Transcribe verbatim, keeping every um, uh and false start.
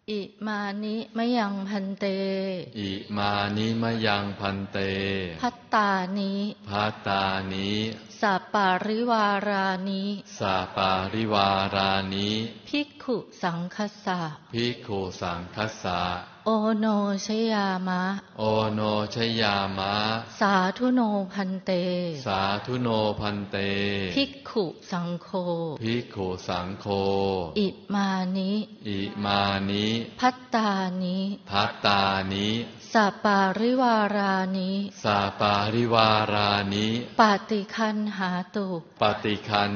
อิมานิมะยังพันเตอิมานิมะยังพันเตภัตตานิภัตตานิสัปปาริวารานิสัปปาริวารานิภิกขุสังคัสสะภิกขุสังคัสสะโอโนชยามะโอโนชยามะสาธุโนพันเตสาธุโนพันเตภิกขุสังโฆภิกขุสังโฆอิมานิอิมานิภัตตานิภัตตานิสัปปาริวารานิสัปปาริวารานิปฏิคันหาตุปฏิคัน